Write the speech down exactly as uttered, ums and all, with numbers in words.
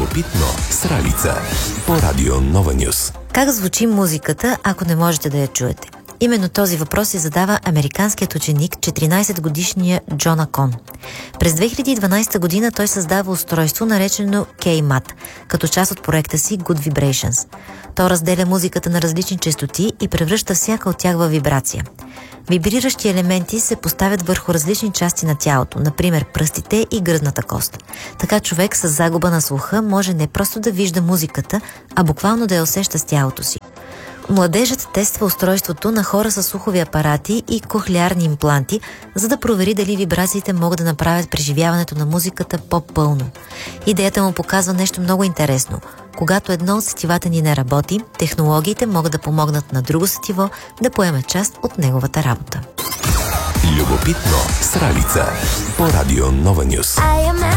Любопитно с Ралица по Радио Нова Нюс. Как звучи музиката, ако не можете да я чуете? Именно този въпрос се задава американският ученик, четиринайсетгодишния Джон Акон. През две хиляди и дванайсета година той създава устройство, наречено K-Mat, като част от проекта си Good Vibrations. То разделя музиката на различни честоти и превръща всяка от тях във вибрация. Вибриращи елементи се поставят върху различни части на тялото, например пръстите и гръдната кост. Така човек с загуба на слуха може не просто да вижда музиката, а буквално да я усеща с тялото си. Младежът тества устройството на хора с слухови апарати и кохлеарни импланти, за да провери дали вибрациите могат да направят преживяването на музиката по-пълно. Идеята му показва нещо много интересно. Когато едно от сетивата ни не работи, технологиите могат да помогнат на друго сетиво да поеме част от неговата работа. Любопитно с Ралица по Радио Нова Нюс.